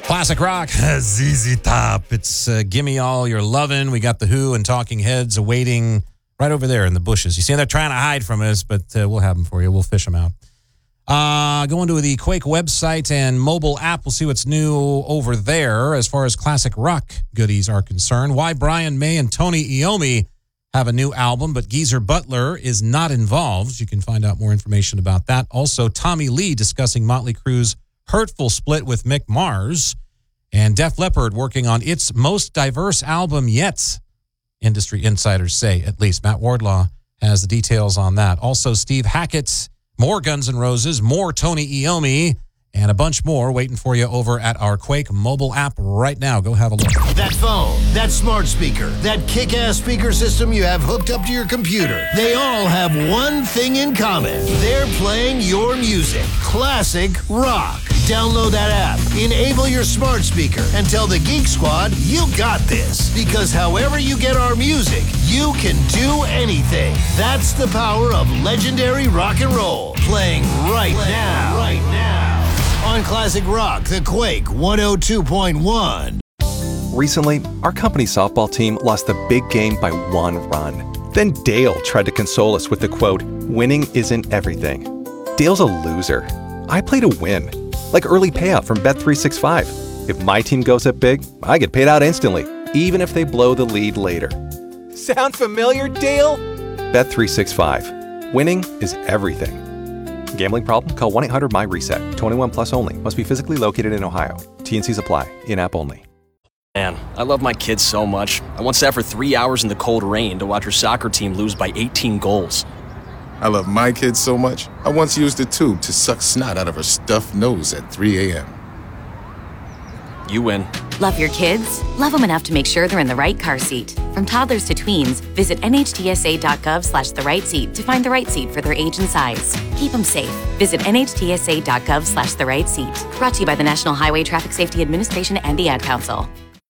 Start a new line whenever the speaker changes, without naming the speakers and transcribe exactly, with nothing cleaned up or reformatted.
Classic rock, Z Z Top. It's uh, Gimme All Your Lovin'. We got The Who and Talking Heads awaiting right over there in the bushes. You see, they're trying to hide from us, but uh, we'll have them for you. We'll fish them out. Uh, going to the Quake website and mobile app. We'll see what's new over there as far as classic rock goodies are concerned. Why Brian May and Tony Iommi have a new album, but Geezer Butler is not involved. You can find out more information about that. Also, Tommy Lee discussing Motley Crue's hurtful split with Mick Mars, and Def Leppard working on its most diverse album yet, industry insiders say, at least. Matt Wardlaw has the details on that. Also, Steve Hackett, more Guns N' Roses, more Tony Iommi, and a bunch more waiting for you over at our Quake mobile app right now. Go have a look.
That phone, that smart speaker, that kick-ass speaker system you have hooked up to your computer, they all have one thing in common. They're playing your music. Classic rock. Download that app, enable your smart speaker, and tell the Geek Squad you got this. Because however you get our music, you can do anything. That's the power of legendary rock and roll. Playing right playing now. Right now. On Classic Rock, the Quake one oh two point one.
Recently, our company softball team lost the big game by one run. Then Dale tried to console us with the quote, "Winning isn't everything." Dale's a loser. I play to win. Like early payout from Bet three sixty-five. If my team goes up big, I get paid out instantly, even if they blow the lead later. Sound familiar, Dale? Bet three sixty-five. Winning is everything. Gambling problem? Call one eight hundred M Y reset. twenty-one plus only. Must be physically located in Ohio. T N Cs apply. In-app only.
Man, I love my kids so much. I once sat for three hours in the cold rain to watch her soccer team lose by eighteen goals.
I love my kids so much, I once used a tube to suck snot out of her stuffed nose at three a.m.
You win.
Love your kids? Love them enough to make sure they're in the right car seat. From toddlers to tweens, visit nhtsa.gov slash the right seat to find the right seat for their age and size. Keep them safe. Visit nhtsa.gov slash the right seat. Brought to you by the National Highway Traffic Safety Administration and the Ad Council.